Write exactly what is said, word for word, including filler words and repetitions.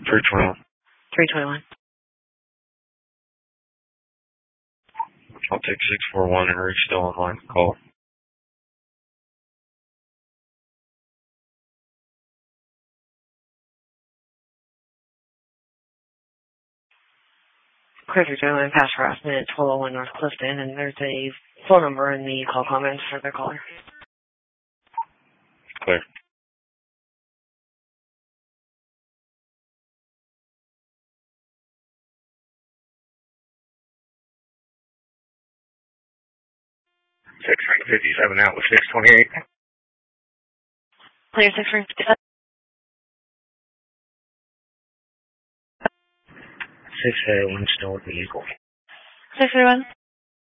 three twenty-one. three twenty-one. I'll take six four one and reach still online for call. Clear three twenty-one, pass harassment, twelve oh one North Clifton, and there's a phone number in the call comments for the caller. Clear. six fifty-seven out with six twenty-eight. Clear six fifty-seven. six eighty-one still with the Eagle. six thirty-one.